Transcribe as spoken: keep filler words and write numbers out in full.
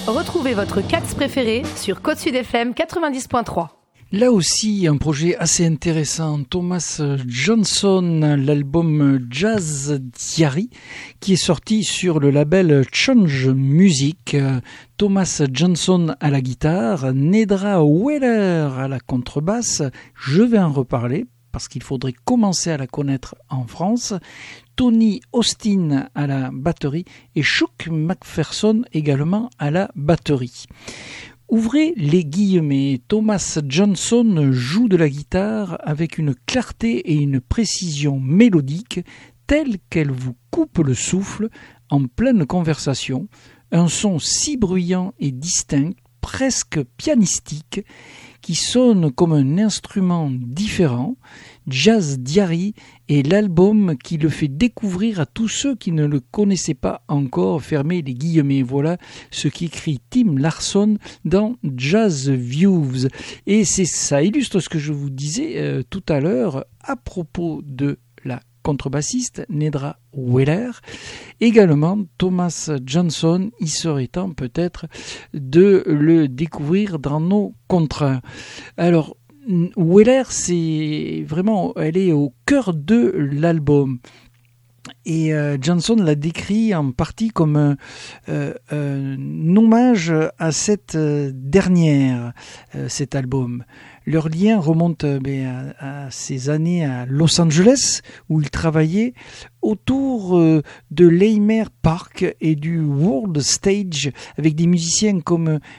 Retrouvez votre Cats préféré sur Côte Sud F M quatre-vingt-dix point trois. Là aussi, un projet assez intéressant, Thomas Johnson, l'album Jazz Diary, qui est sorti sur le label Change Music. Thomas Johnson à la guitare, Nedra Weller à la contrebasse, je vais en reparler parce qu'il faudrait commencer à la connaître en France, Tony Austin à la batterie et Chuck McPherson également à la batterie. Ouvrez les guillemets, Thomas Johnson joue de la guitare avec une clarté et une précision mélodique telle qu'elle vous coupe le souffle en pleine conversation, un son si bruyant et distinct, presque pianistique, qui sonne comme un instrument différent. Jazz Diary est l'album qui le fait découvrir à tous ceux qui ne le connaissaient pas encore. Fermez les guillemets. Voilà ce qu'écrit Tim Larson dans Jazz Views. Et c'est, ça illustre ce que je vous disais euh, tout à l'heure à propos de la contrebassiste Nedra Weller. Également, Thomas Johnson, il serait temps peut-être de le découvrir dans nos contrats. Alors, Weller, c'est vraiment, elle est au cœur de l'album. Et euh, Johnson l'a décrit en partie comme un, euh, un hommage à cette euh, dernière, euh, cet album. Leur lien remonte euh, ben, à, à ces années à Los Angeles, où il travaillait autour euh, de l'Amer Park et du World Stage, avec des musiciens comme